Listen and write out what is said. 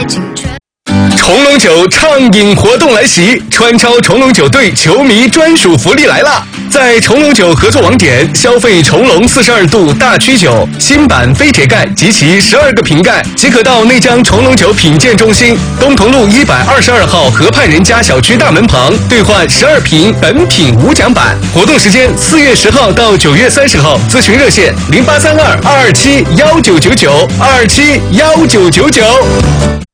重龙酒畅饮活动来袭，川超重龙酒队球迷专属福利来了！在重龙酒合作网点消费重龙42度大曲酒新版飞铁盖及其12个瓶盖，即可到内江重龙酒品鉴中心东同路122号河畔人家小区大门旁兑换12瓶本品无奖版。活动时间4月10号到9月30号，咨询热线0832-227-1999，227-1999。